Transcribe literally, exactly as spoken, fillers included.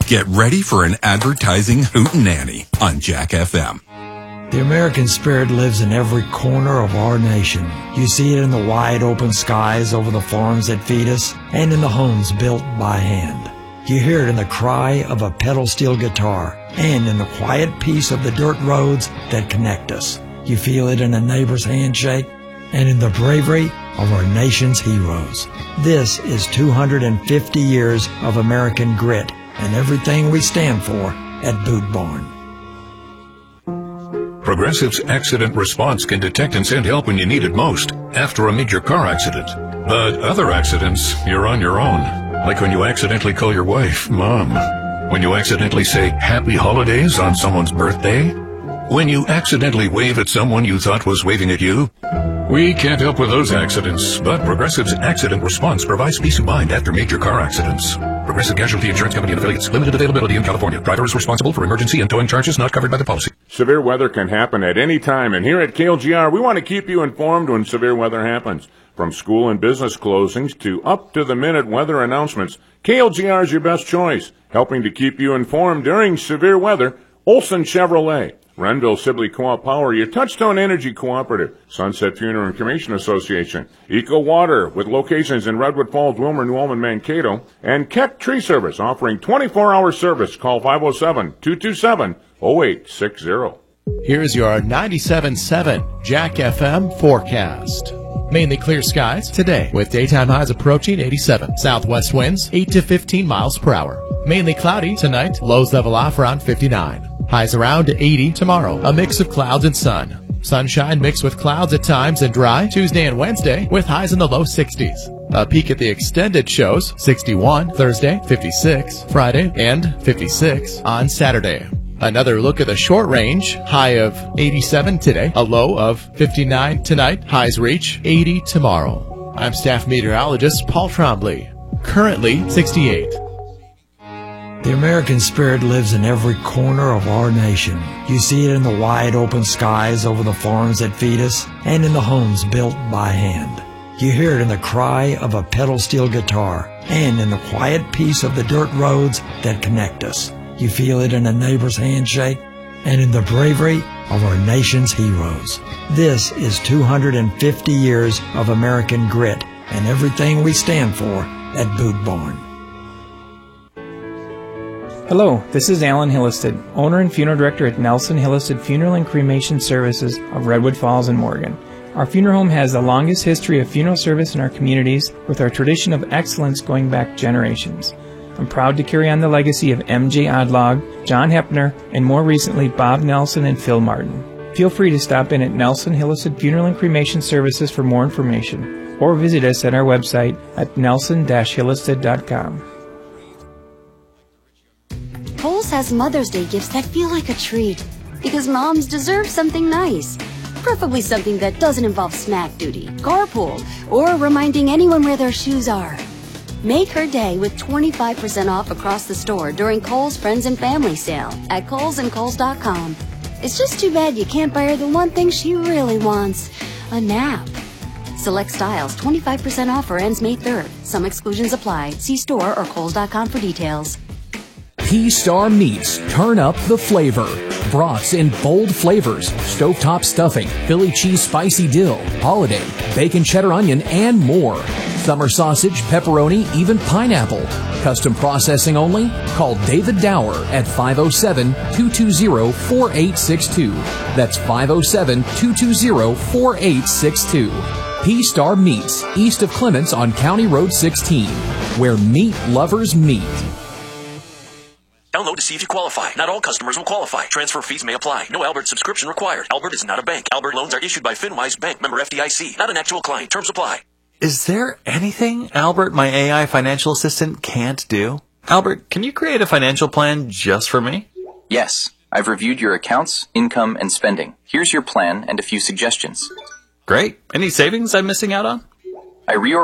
Get ready for an advertising hootenanny on Jack F M. The American spirit lives in every corner of our nation. You see it in the wide open skies over the farms that feed us and in the homes built by hand. You hear it in the cry of a pedal steel guitar and in the quiet peace of the dirt roads that connect us. You feel it in a neighbor's handshake and in the bravery of our nation's heroes. This is two hundred fifty years of American grit and everything we stand for at Boot Barn. Progressive's accident response can detect and send help when you need it most after a major car accident. But other accidents, you're on your own. Like when you accidentally call your wife Mom. When you accidentally say Happy Holidays on someone's birthday. When you accidentally wave at someone you thought was waving at you. We can't help with those accidents, but Progressive's accident response provides peace of mind after major car accidents. Progressive Casualty Insurance Company and affiliates. Limited availability in California. Driver is responsible for emergency and towing charges not covered by the policy. Severe weather can happen at any time, and here at K L G R, we want to keep you informed when severe weather happens. From school and business closings to up-to-the-minute weather announcements, K L G R is your best choice, helping to keep you informed during severe weather. Olson Chevrolet, Renville Sibley Co-op Power, your Touchstone Energy Cooperative, Sunset Funeral and Cremation Association, Eco Water with locations in Redwood Falls, Wilmer, New Ulm, Mankato, and Keck Tree Service offering twenty-four hour service. Call five oh seven, two two seven, oh eight six zero. Here's your ninety-seven point seven Jack F M forecast. Mainly clear skies today with daytime highs approaching eighty-seven. Southwest winds eight to fifteen miles per hour. Mainly cloudy tonight. Lows level off around fifty-nine. Highs around eighty tomorrow. A mix of clouds and sun. Sunshine mixed with clouds at times and dry Tuesday and Wednesday with highs in the low sixties. A peek at the extended shows sixty-one Thursday, fifty-six Friday, and fifty-six on Saturday. Another look at the short range, high of eighty-seven today, a low of fifty-nine tonight, highs reach eighty tomorrow. I'm staff meteorologist Paul Trombley, currently sixty-eight. The American spirit lives in every corner of our nation. You see it in the wide open skies over the farms that feed us and in the homes built by hand. You hear it in the cry of a pedal steel guitar and in the quiet peace of the dirt roads that connect us. You feel it in a neighbor's handshake and in the bravery of our nation's heroes. This is two hundred fifty years of American grit and everything we stand for at Boot Barn. Hello, this is Alan Hillisted, owner and funeral director at Nelson Hillisted Funeral and Cremation Services of Redwood Falls and Morgan. Our funeral home has the longest history of funeral service in our communities, with our tradition of excellence going back generations. I'm proud to carry on the legacy of M J Odlog, John Hepner, and more recently Bob Nelson and Phil Martin. Feel free to stop in at Nelson Hillisted Funeral and Cremation Services for more information, or visit us at our website at nelson dash hillisted dot com. Kohl's has Mother's Day gifts that feel like a treat, because moms deserve something nice. Preferably something that doesn't involve snack duty, carpool, or reminding anyone where their shoes are. Make her day with twenty-five percent off across the store during Kohl's Friends and Family Sale at Kohl's and Kohl's dot com. It's just too bad you can't buy her the one thing she really wants, a nap. Select styles, twenty-five percent off or ends May third. Some exclusions apply. See store or Kohl's dot com for details. P-Star Meats, turn up the flavor. Brats in bold flavors, stovetop stuffing, Philly cheese spicy dill, holiday, bacon cheddar onion, and more. Summer sausage, pepperoni, even pineapple. Custom processing only? Call David Dower at five oh seven, two two zero, four eight six two. That's five oh seven, two two zero, four eight six two. P-Star Meats, east of Clements on County Road sixteen, where meat lovers meet. Download to see if you qualify. Not all customers will qualify. Transfer fees may apply. No Albert subscription required. Albert is not a bank. Albert loans are issued by FinWise Bank, member F D I C. Not an actual client. Terms apply. Is there anything Albert, my A I financial assistant, can't do? Albert, can you create a financial plan just for me? Yes. I've reviewed your accounts, income, and spending. Here's your plan and a few suggestions. Great. Any savings I'm missing out on? I reorganized